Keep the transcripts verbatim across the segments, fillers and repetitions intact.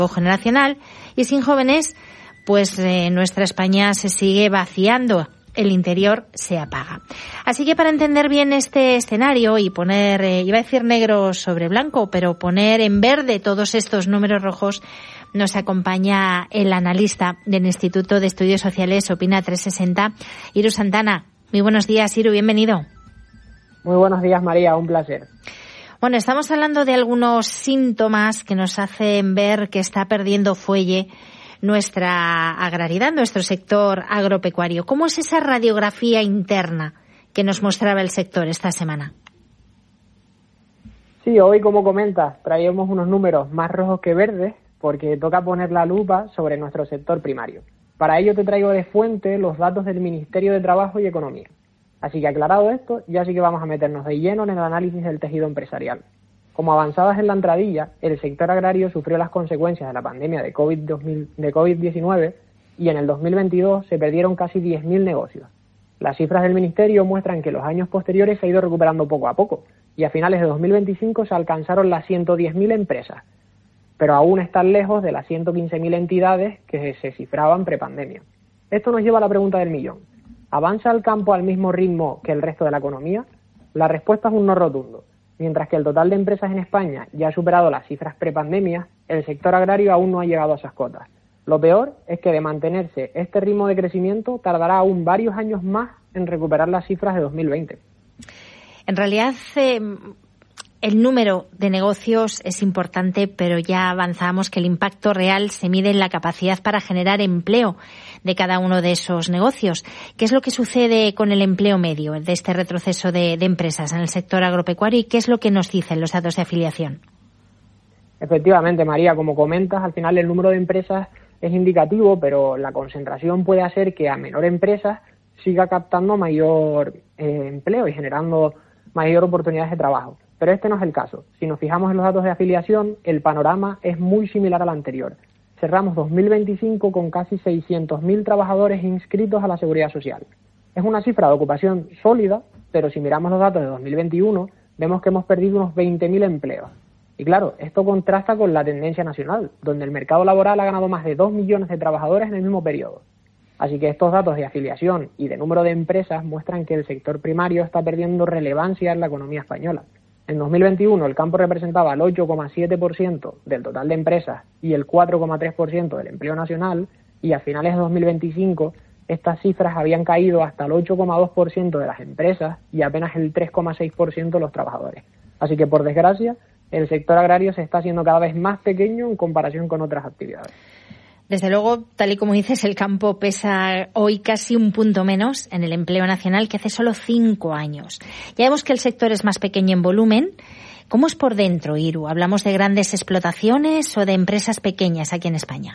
generacional, y sin jóvenes, pues eh, nuestra España se sigue vaciando, el interior se apaga. Así que para entender bien este escenario y poner, eh, iba a decir negro sobre blanco, pero poner en verde todos estos números rojos, nos acompaña el analista del Instituto de Estudios Sociales Opina trescientos sesenta, Iru Santana. Muy buenos días, Iru, bienvenido. Muy buenos días, María, un placer. Bueno, estamos hablando de algunos síntomas que nos hacen ver que está perdiendo fuelle nuestra agrariedad, nuestro sector agropecuario. ¿Cómo es esa radiografía interna que nos mostraba el sector esta semana? Sí, hoy, como comentas, traemos unos números más rojos que verdes porque toca poner la lupa sobre nuestro sector primario. Para ello te traigo de fuente los datos del Ministerio de Trabajo y Economía. Así que aclarado esto, ya sí que vamos a meternos de lleno en el análisis del tejido empresarial. Como avanzadas en la entradilla, el sector agrario sufrió las consecuencias de la pandemia de COVID diecinueve y en el dos mil veintidós se perdieron casi diez mil negocios. Las cifras del Ministerio muestran que los años posteriores se ha ido recuperando poco a poco y a finales de dos mil veinticinco se alcanzaron las ciento diez mil empresas, pero aún están lejos de las ciento quince mil entidades que se cifraban prepandemia. Esto nos lleva a la pregunta del millón. ¿Avanza el campo al mismo ritmo que el resto de la economía? La respuesta es un no rotundo. Mientras que el total de empresas en España ya ha superado las cifras prepandemia, el sector agrario aún no ha llegado a esas cotas. Lo peor es que de mantenerse este ritmo de crecimiento tardará aún varios años más en recuperar las cifras de dos mil veinte. En realidad, eh, el número de negocios es importante, pero ya avanzamos que el impacto real se mide en la capacidad para generar empleo de cada uno de esos negocios. ¿Qué es lo que sucede con el empleo medio de este retroceso de, de empresas en el sector agropecuario y qué es lo que nos dicen los datos de afiliación? Efectivamente, María, como comentas, al final el número de empresas es indicativo, pero la concentración puede hacer que a menor empresas siga captando mayor eh, empleo y generando mayor oportunidades de trabajo. Pero este no es el caso. Si nos fijamos en los datos de afiliación, el panorama es muy similar al anterior. Cerramos dos mil veinticinco con casi seiscientos mil trabajadores inscritos a la Seguridad Social. Es una cifra de ocupación sólida, pero si miramos los datos de dos mil veintiuno, vemos que hemos perdido unos veinte mil empleos. Y claro, esto contrasta con la tendencia nacional, donde el mercado laboral ha ganado más de dos millones de trabajadores en el mismo periodo. Así que estos datos de afiliación y de número de empresas muestran que el sector primario está perdiendo relevancia en la economía española. En dos mil veintiuno el campo representaba el ocho coma siete por ciento del total de empresas y el cuatro coma tres por ciento del empleo nacional, y a finales de dos mil veinticinco estas cifras habían caído hasta el ocho coma dos por ciento de las empresas y apenas el tres coma seis por ciento de los trabajadores. Así que, por desgracia, el sector agrario se está haciendo cada vez más pequeño en comparación con otras actividades. Desde luego, tal y como dices, el campo pesa hoy casi un punto menos en el empleo nacional que hace solo cinco años. Ya vemos que el sector es más pequeño en volumen. ¿Cómo es por dentro, Iru? ¿Hablamos de grandes explotaciones o de empresas pequeñas aquí en España?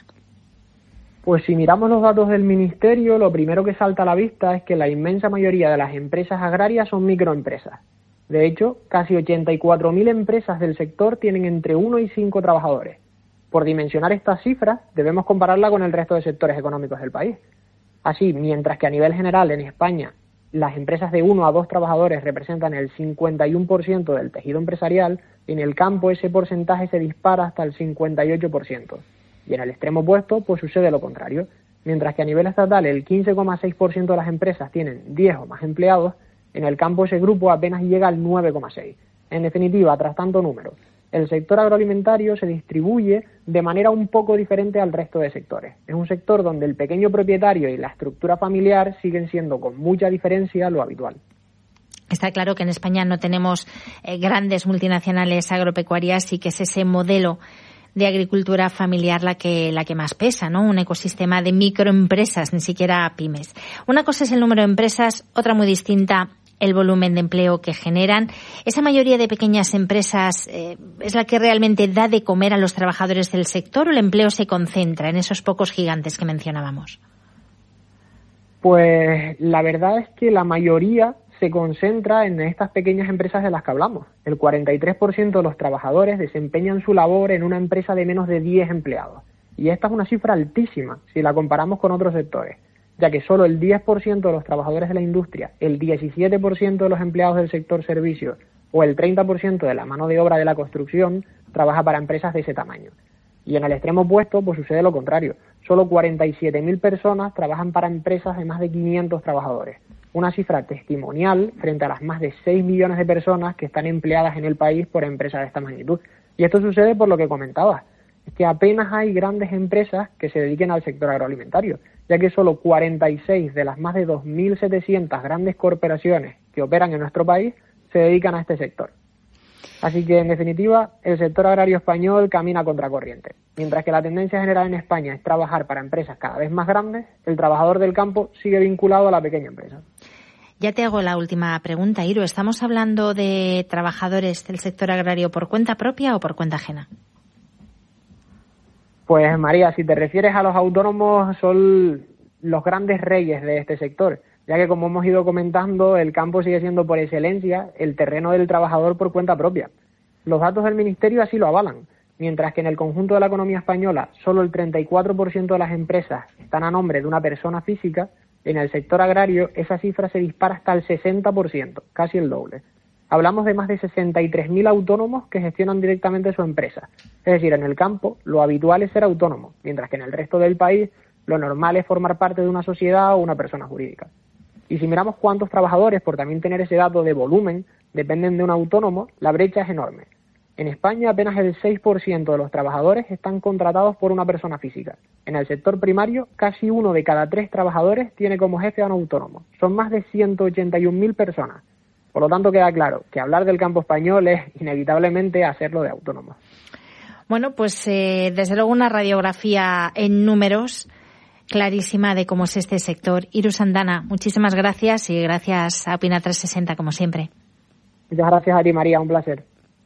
Pues si miramos los datos del Ministerio, lo primero que salta a la vista es que la inmensa mayoría de las empresas agrarias son microempresas. De hecho, casi ochenta y cuatro mil empresas del sector tienen entre uno y cinco trabajadores. Por dimensionar estas cifras, debemos compararla con el resto de sectores económicos del país. Así, mientras que a nivel general en España las empresas de uno a dos trabajadores representan el cincuenta y uno por ciento del tejido empresarial, en el campo ese porcentaje se dispara hasta el cincuenta y ocho por ciento. Y en el extremo opuesto, pues sucede lo contrario. Mientras que a nivel estatal el quince coma seis por ciento de las empresas tienen diez o más empleados, en el campo ese grupo apenas llega al nueve coma seis por ciento. En definitiva, tras tanto número, el sector agroalimentario se distribuye de manera un poco diferente al resto de sectores. Es un sector donde el pequeño propietario y la estructura familiar siguen siendo con mucha diferencia lo habitual. Está claro que en España no tenemos eh, grandes multinacionales agropecuarias y que es ese modelo de agricultura familiar la que la que más pesa, ¿no? Un ecosistema de microempresas, ni siquiera pymes. Una cosa es el número de empresas, otra muy distinta el volumen de empleo que generan. Esa mayoría de pequeñas empresas eh, es la que realmente da de comer a los trabajadores del sector, o el empleo se concentra en esos pocos gigantes que mencionábamos. Pues la verdad es que la mayoría se concentra en estas pequeñas empresas de las que hablamos. El cuarenta y tres por ciento de los trabajadores desempeñan su labor en una empresa de menos de diez empleados. Y esta es una cifra altísima si la comparamos con otros sectores, ya que solo el diez por ciento de los trabajadores de la industria, el diecisiete por ciento de los empleados del sector servicios o el treinta por ciento de la mano de obra de la construcción trabaja para empresas de ese tamaño. Y en el extremo opuesto, pues sucede lo contrario. Solo cuarenta y siete mil personas trabajan para empresas de más de quinientos trabajadores. Una cifra testimonial frente a las más de seis millones de personas que están empleadas en el país por empresas de esta magnitud. Y esto sucede por lo que comentabas, es que apenas hay grandes empresas que se dediquen al sector agroalimentario, ya que solo cuarenta y seis de las más de dos mil setecientas grandes corporaciones que operan en nuestro país se dedican a este sector. Así que, en definitiva, el sector agrario español camina a contracorriente. Mientras que la tendencia general en España es trabajar para empresas cada vez más grandes, el trabajador del campo sigue vinculado a la pequeña empresa. Ya te hago la última pregunta, Iru. ¿Estamos hablando de trabajadores del sector agrario por cuenta propia o por cuenta ajena? Pues, María, si te refieres a los autónomos, son los grandes reyes de este sector, ya que, como hemos ido comentando, el campo sigue siendo por excelencia el terreno del trabajador por cuenta propia. Los datos del Ministerio así lo avalan, mientras que en el conjunto de la economía española solo el treinta y cuatro por ciento de las empresas están a nombre de una persona física. En el sector agrario esa cifra se dispara hasta el sesenta por ciento, casi el doble. Hablamos de más de sesenta y tres mil autónomos que gestionan directamente su empresa. Es decir, en el campo lo habitual es ser autónomo, mientras que en el resto del país lo normal es formar parte de una sociedad o una persona jurídica. Y si miramos cuántos trabajadores, por también tener ese dato de volumen, dependen de un autónomo, la brecha es enorme. En España apenas el seis por ciento de los trabajadores están contratados por una persona física. En el sector primario, casi uno de cada tres trabajadores tiene como jefe a un autónomo. Son más de ciento ochenta y un mil personas. Por lo tanto, queda claro que hablar del campo español es inevitablemente hacerlo de autónomos. Bueno, pues eh, desde luego una radiografía en números clarísima de cómo es este sector. Iru Sandana, muchísimas gracias y gracias a Opina trescientos sesenta, como siempre. Muchas gracias a ti, María, un placer.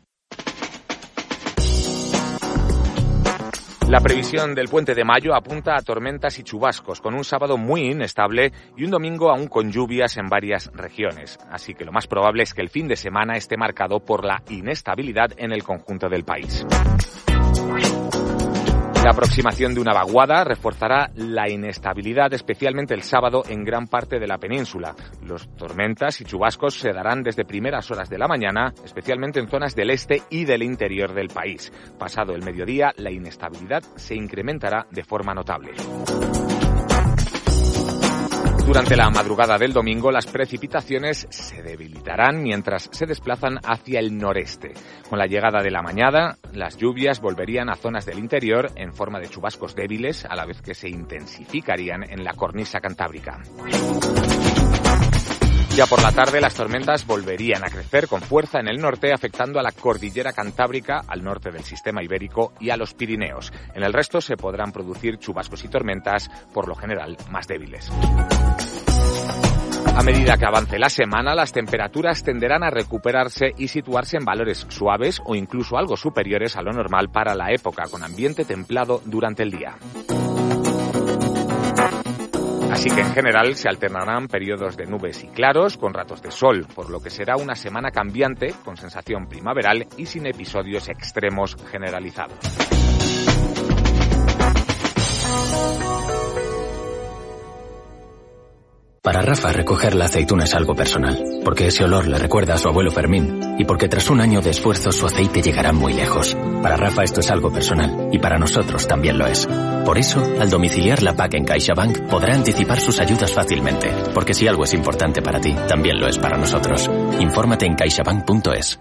La previsión del puente de mayo apunta a tormentas y chubascos, con un sábado muy inestable y un domingo aún con lluvias en varias regiones. Así que lo más probable es que el fin de semana esté marcado por la inestabilidad en el conjunto del país. La aproximación de una vaguada reforzará la inestabilidad, especialmente el sábado, en gran parte de la península. Los tormentas y chubascos se darán desde primeras horas de la mañana, especialmente en zonas del este y del interior del país. Pasado el mediodía, la inestabilidad se incrementará de forma notable. Durante la madrugada del domingo, las precipitaciones se debilitarán mientras se desplazan hacia el noreste. Con la llegada de la mañana, las lluvias volverían a zonas del interior en forma de chubascos débiles, a la vez que se intensificarían en la cornisa cantábrica. Ya por la tarde, las tormentas volverían a crecer con fuerza en el norte, afectando a la cordillera cantábrica, al norte del sistema ibérico y a los Pirineos. En el resto se podrán producir chubascos y tormentas, por lo general más débiles. A medida que avance la semana, las temperaturas tenderán a recuperarse y situarse en valores suaves o incluso algo superiores a lo normal para la época, con ambiente templado durante el día. Así que en general se alternarán periodos de nubes y claros con ratos de sol, por lo que será una semana cambiante, con sensación primaveral y sin episodios extremos generalizados. Para Rafa, recoger la aceituna es algo personal, porque ese olor le recuerda a su abuelo Fermín, y porque tras un año de esfuerzo su aceite llegará muy lejos. Para Rafa esto es algo personal, y para nosotros también lo es. Por eso, al domiciliar la P A C en CaixaBank, podrá anticipar sus ayudas fácilmente, porque si algo es importante para ti, también lo es para nosotros. Infórmate en caixabank punto es.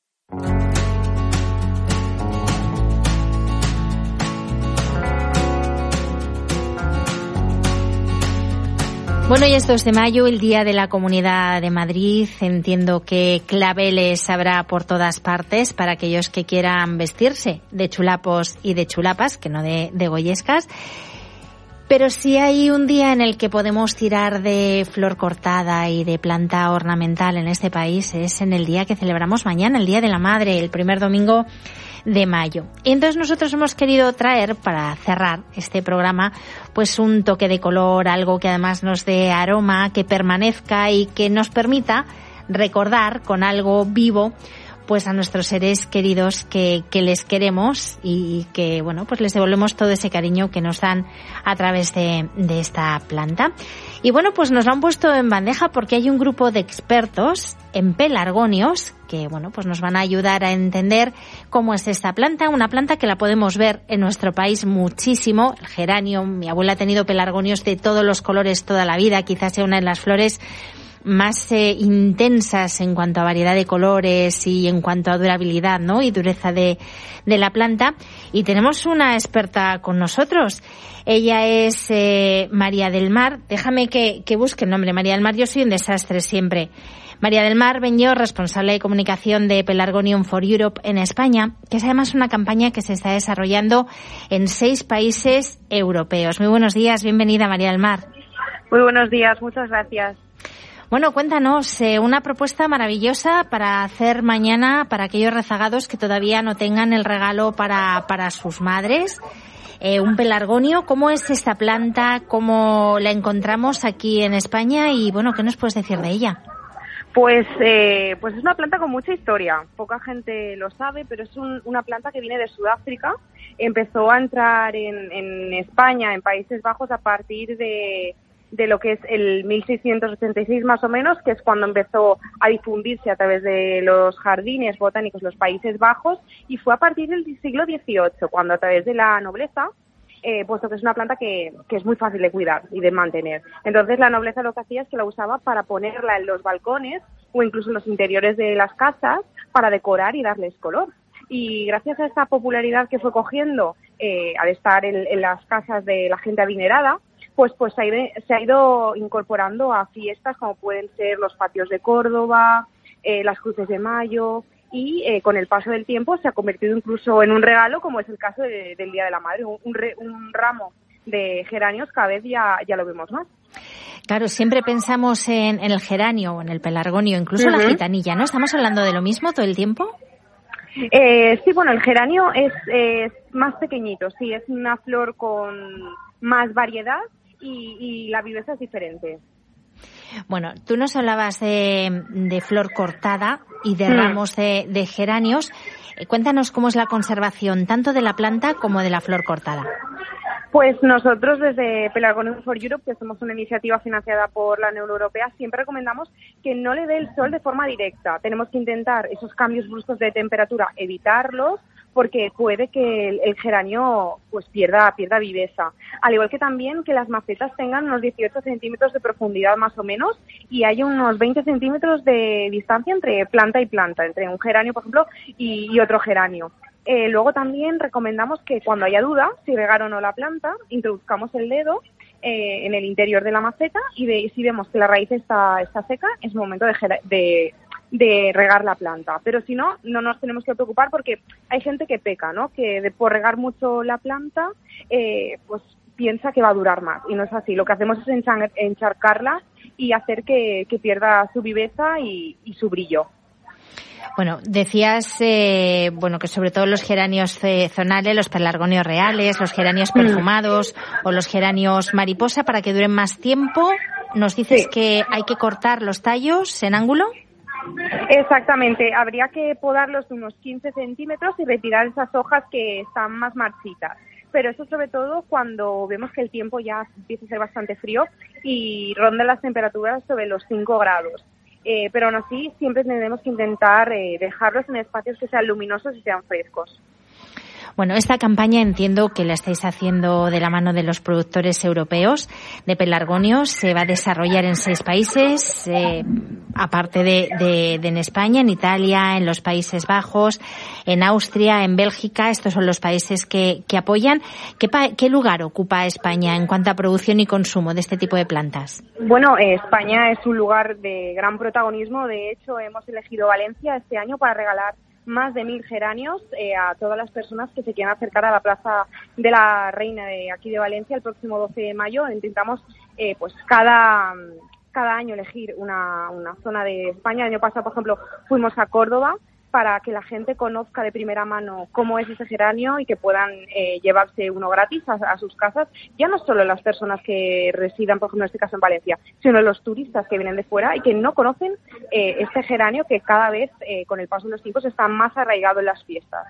Bueno, y es dos de mayo, el Día de la Comunidad de Madrid. Entiendo que claveles habrá por todas partes para aquellos que quieran vestirse de chulapos y de chulapas, que no de, de goyescas. Pero sí hay un día en el que podemos tirar de flor cortada y de planta ornamental en este país. Es en el día que celebramos mañana, el Día de la Madre, el primer domingo de mayo. Y entonces nosotros hemos querido traer, para cerrar este programa, pues un toque de color, algo que además nos dé aroma, que permanezca y que nos permita recordar con algo vivo pues a nuestros seres queridos que, que les queremos y que, bueno, pues les devolvemos todo ese cariño que nos dan a través de, de esta planta. Y bueno, pues nos lo han puesto en bandeja porque hay un grupo de expertos en pelargonios que, bueno, pues nos van a ayudar a entender cómo es esta planta, una planta que la podemos ver en nuestro país muchísimo, el geranio. Mi abuela ha tenido pelargonios de todos los colores toda la vida, quizás sea una de las flores más eh, intensas en cuanto a variedad de colores y en cuanto a durabilidad, ¿no? Y dureza de, de la planta. Y tenemos una experta con nosotros. Ella es eh, María del Mar. Déjame que, que busque el nombre. María del Mar, yo soy un desastre siempre. María del Mar Beñó, responsable de comunicación de Pelargonium for Europe en España, que es además una campaña que se está desarrollando en seis países europeos. Muy buenos días, bienvenida María del Mar. Muy buenos días, muchas gracias. Bueno, cuéntanos, eh, una propuesta maravillosa para hacer mañana para aquellos rezagados que todavía no tengan el regalo para, para sus madres. Eh, un pelargonio, ¿cómo es esta planta? ¿Cómo la encontramos aquí en España? Y bueno, ¿qué nos puedes decir de ella? Pues, eh, pues es una planta con mucha historia. Poca gente lo sabe, pero es un, una planta que viene de Sudáfrica. Empezó a entrar en, en España, en Países Bajos, a partir de... de lo que es el mil seiscientos ochenta y seis más o menos, que es cuando empezó a difundirse a través de los jardines botánicos de los Países Bajos, y fue a partir del siglo dieciocho, cuando a través de la nobleza, eh, puesto que es una planta que, que es muy fácil de cuidar y de mantener. Entonces la nobleza lo que hacía es que la usaba para ponerla en los balcones o incluso en los interiores de las casas para decorar y darles color. Y gracias a esta popularidad que fue cogiendo eh, al estar en, en las casas de la gente adinerada, pues pues se ha, ido, se ha ido incorporando a fiestas como pueden ser los patios de Córdoba, eh, las cruces de mayo, y eh, con el paso del tiempo se ha convertido incluso en un regalo, como es el caso de, del Día de la Madre. Un, un, re, un ramo de geranios cada vez ya, ya lo vemos más. Claro, siempre pensamos en, en el geranio o en el pelargonio, incluso uh-huh. la gitanilla, ¿no? ¿Estamos hablando de lo mismo todo el tiempo? Eh, sí, bueno, el geranio es, es más pequeñito, sí, es una flor con más variedad. Y, y la viveza es diferente. Bueno, tú nos hablabas de, de flor cortada y de mm. ramos de, de geranios. Cuéntanos cómo es la conservación tanto de la planta como de la flor cortada. Pues nosotros desde Pelargonium for Europe, que somos una iniciativa financiada por la Unión Europea, siempre recomendamos que no le dé el sol de forma directa. Tenemos que intentar esos cambios bruscos de temperatura, evitarlos, porque puede que el, el geranio pues pierda pierda viveza. Al igual que también que las macetas tengan unos dieciocho centímetros de profundidad más o menos y haya unos veinte centímetros de distancia entre planta y planta, entre un geranio, por ejemplo, y, y otro geranio. Eh, luego también recomendamos que cuando haya duda, si regar o no la planta, introduzcamos el dedo eh, en el interior de la maceta y de, si vemos que la raíz está, está seca, es momento de, de de regar la planta, pero si no, no nos tenemos que preocupar porque hay gente que peca, ¿no? Que de, por regar mucho la planta, eh, pues piensa que va a durar más, y no es así. Lo que hacemos es enchar, encharcarla y hacer que, que pierda su viveza y, y su brillo. Bueno, decías, eh, bueno, que sobre todo los geranios eh, zonales, los pelargonios reales, los geranios perfumados mm. o los geranios mariposa, para que duren más tiempo, nos dices sí. que hay que cortar los tallos en ángulo. Exactamente, habría que podarlos de unos quince centímetros y retirar esas hojas que están más marchitas. Pero eso sobre todo cuando vemos que el tiempo ya empieza a ser bastante frío y ronda las temperaturas sobre los cinco grados. Eh, pero aún así siempre tenemos que intentar eh, dejarlos en espacios que sean luminosos y sean frescos. Bueno, esta campaña entiendo que la estáis haciendo de la mano de los productores europeos de pelargonios. Se va a desarrollar en seis países, eh, aparte de, de, de en España, en Italia, en los Países Bajos, en Austria, en Bélgica. Estos son los países que, que apoyan. ¿Qué, ¿Qué lugar ocupa España en cuanto a producción y consumo de este tipo de plantas? Bueno, eh, España es un lugar de gran protagonismo. De hecho, hemos elegido Valencia este año para regalar más de mil geranios eh, a todas las personas que se quieran acercar a la Plaza de la Reina de aquí de Valencia el próximo doce de mayo. Intentamos eh, pues cada cada año elegir una, una zona de España. El año pasado, por ejemplo, fuimos a Córdoba para que la gente conozca de primera mano cómo es ese geranio y que puedan eh, llevarse uno gratis a, a sus casas, ya no solo las personas que residan, por ejemplo, en este caso en Valencia, sino los turistas que vienen de fuera y que no conocen eh, este geranio que cada vez, eh, con el paso de los tiempos, está más arraigado en las fiestas.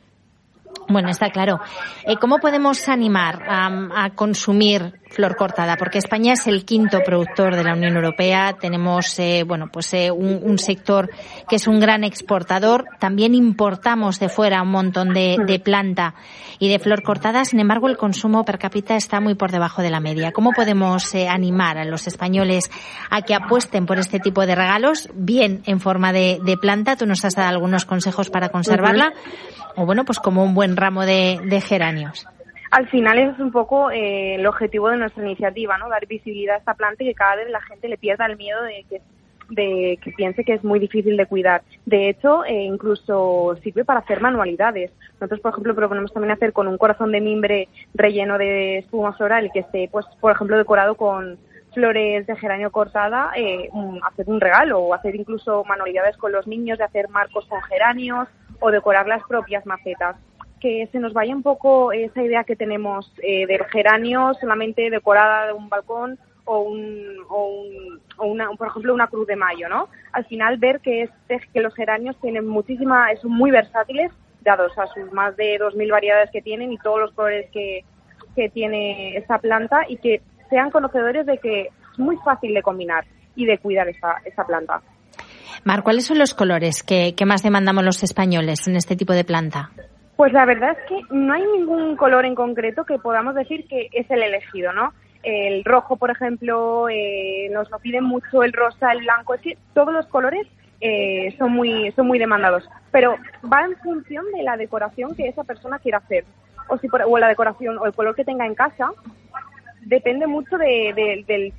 Bueno, está claro. Eh, ¿Cómo podemos animar a, a consumir flor cortada? Porque España es el quinto productor de la Unión Europea. Tenemos, eh, bueno, pues eh, un, un sector que es un gran exportador. También importamos de fuera un montón de, de planta y de flor cortada. Sin embargo, el consumo per cápita está muy por debajo de la media. ¿Cómo podemos eh, animar a los españoles a que apuesten por este tipo de regalos, bien en forma de, de planta? Tú nos has dado algunos consejos para conservarla. Uh-huh. O bueno, pues como un buen ramo de, de geranios. Al final ese es un poco eh, el objetivo de nuestra iniciativa, ¿no? Dar visibilidad a esta planta y que cada vez la gente le pierda el miedo de que, de que piense que es muy difícil de cuidar. De hecho, eh, incluso sirve para hacer manualidades. Nosotros, por ejemplo, proponemos también hacer con un corazón de mimbre relleno de espuma floral y que esté, pues, por ejemplo, decorado con flores de geranio cortada, eh, un, hacer un regalo o hacer incluso manualidades con los niños de hacer marcos con geranios o decorar las propias macetas. Que se nos vaya un poco esa idea que tenemos eh, del geranio solamente decorada de un balcón o un, o, un, o una, por ejemplo, una cruz de mayo, ¿no? Al final ver que, este, que los geranios tienen muchísima, son muy versátiles, dados a sus más de dos mil variedades que tienen y todos los colores que, que tiene esta planta, y que sean conocedores de que es muy fácil de combinar y de cuidar esta, esta planta. Mar, ¿cuáles son los colores que, que más demandamos los españoles en este tipo de planta? Pues la verdad es que no hay ningún color en concreto que podamos decir que es el elegido, ¿no? El rojo, por ejemplo, eh, nos lo piden mucho, el rosa, el blanco, es decir, todos los colores eh, son muy son muy demandados, pero va en función de la decoración que esa persona quiera hacer, o si por, o la decoración o el color que tenga en casa, depende mucho de, de, del,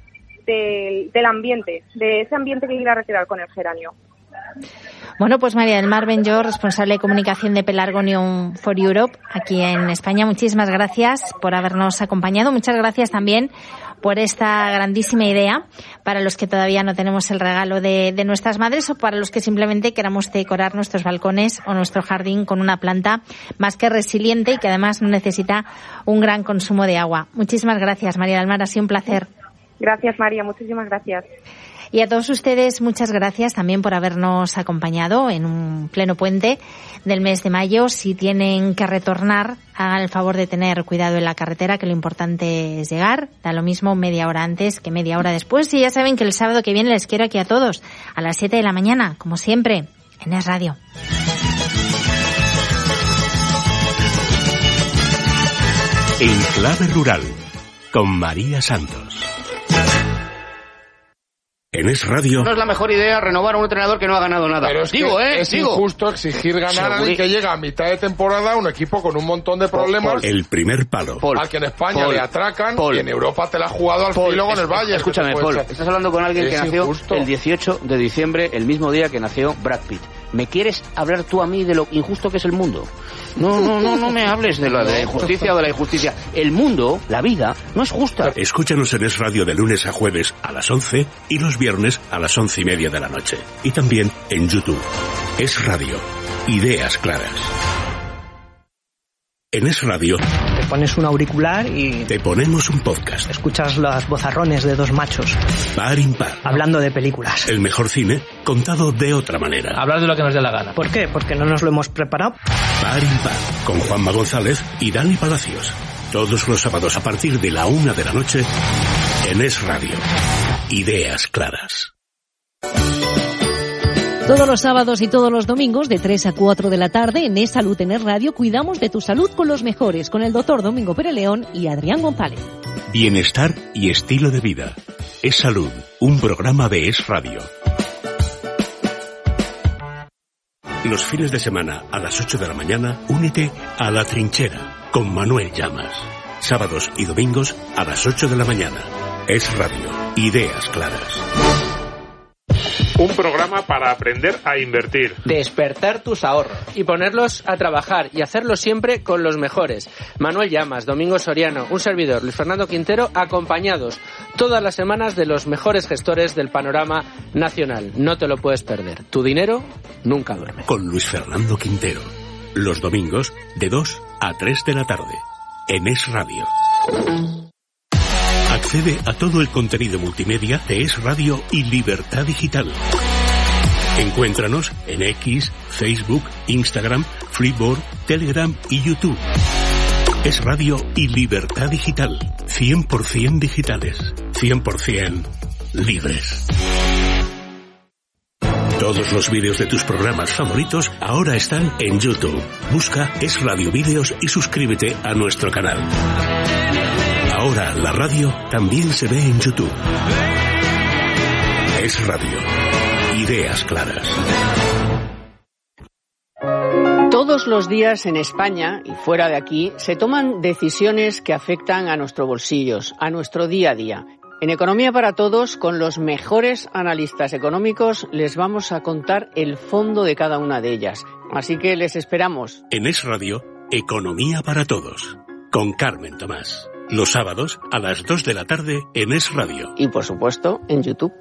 del, del ambiente, de ese ambiente que quiera recrear con el geranio. Bueno, pues María del Mar Benlloch, responsable de comunicación de Pelargonium for Europe aquí en España, muchísimas gracias por habernos acompañado. Muchas gracias también por esta grandísima idea para los que todavía no tenemos el regalo de, de nuestras madres, o para los que simplemente queramos decorar nuestros balcones o nuestro jardín con una planta más que resiliente y que además no necesita un gran consumo de agua. Muchísimas gracias, María del Mar, ha sido un placer. Gracias, María, muchísimas gracias. Y a todos ustedes, muchas gracias también por habernos acompañado en un pleno puente del mes de mayo. Si tienen que retornar, hagan el favor de tener cuidado en la carretera, que lo importante es llegar. Da lo mismo media hora antes que media hora después. Y ya saben que el sábado que viene les quiero aquí a todos, a las siete de la mañana, como siempre, en Es Radio. En Clave Rural, con María Santos. En Es Radio. No es la mejor idea renovar a un entrenador que no ha ganado nada. Pero es digo, que ¿eh? es digo. injusto exigir ganar a alguien que llega a mitad de temporada, un equipo con un montón de problemas. El primer palo. Paul, al que en España Paul, le atracan Paul, y en Europa te la ha jugado al Paul, filo con el Bayern. Escúchame, Paul, estás hablando con alguien es que nació injusto. el dieciocho de diciembre, el mismo día que nació Brad Pitt. ¿Me quieres hablar tú a mí de lo injusto que es el mundo? No, no, no, no me hables de la, de la injusticia o de la injusticia. El mundo, la vida, no es justa. Escúchanos en Es Radio de lunes a jueves a las once y los viernes a las once y media de la noche. Y también en YouTube. Es Radio. Ideas claras. En Es Radio te pones un auricular y te ponemos un podcast. Escuchas los vozarrones de dos machos Par impar, hablando de películas. El mejor cine contado de otra manera. Hablar de lo que nos dé la gana. ¿Por qué? Porque no nos lo hemos preparado. Par impar, con Juanma González y Dani Palacios. Todos los sábados a partir de la una de la noche en Es Radio. Ideas claras. Todos los sábados y todos los domingos de tres a cuatro de la tarde en Es Salud en Es Radio cuidamos de tu salud con los mejores, con el doctor Domingo Pérez León y Adrián González. Bienestar y estilo de vida. Es Salud, un programa de Es Radio. Los fines de semana a las ocho de la mañana, únete a La Trinchera con Manuel Llamas. Sábados y domingos a las ocho de la mañana. Es Radio, ideas claras. Un programa para aprender a invertir. Despertar tus ahorros. Y ponerlos a trabajar y hacerlo siempre con los mejores. Manuel Llamas, Domingo Soriano, un servidor, Luis Fernando Quintero, acompañados todas las semanas de los mejores gestores del panorama nacional. No te lo puedes perder. Tu dinero nunca duerme. Con Luis Fernando Quintero. Los domingos de dos a tres de la tarde. En Es Radio. Accede a todo el contenido multimedia de Es Radio y Libertad Digital. Encuéntranos en X, Facebook, Instagram, Freeboard, Telegram y YouTube. Es Radio y Libertad Digital. cien por ciento digitales. cien por ciento libres. Todos los vídeos de tus programas favoritos ahora están en YouTube. Busca Es Radio Vídeos y suscríbete a nuestro canal. Ahora la radio también se ve en YouTube. Es Radio. Ideas claras. Todos los días en España y fuera de aquí se toman decisiones que afectan a nuestros bolsillos, a nuestro día a día. En Economía para Todos, con los mejores analistas económicos, les vamos a contar el fondo de cada una de ellas. Así que les esperamos. En Es Radio, Economía para Todos, con Carmen Tomás. Los sábados a las dos de la tarde en Es Radio. Y por supuesto en YouTube.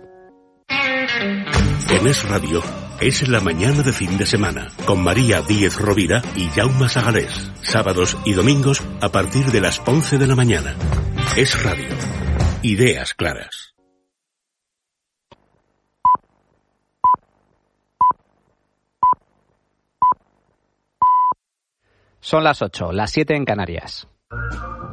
En Es Radio es la mañana de fin de semana con María Díez Rovira y Jaume Sagalés. Sábados y domingos a partir de las once de la mañana. Es Radio. Ideas claras. Son las ocho, las siete en Canarias.